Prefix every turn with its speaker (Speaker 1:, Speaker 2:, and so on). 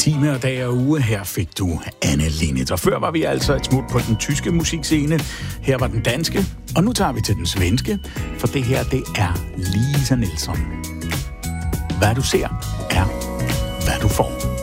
Speaker 1: time og dag og uge. Her fik du Anne Linnet. Og før var vi altså et smut på den tyske musikscene. Her var den danske. Og nu tager vi til den svenske. For det her, det er Lisa Nilsson. Hvad du ser, er hvad du får.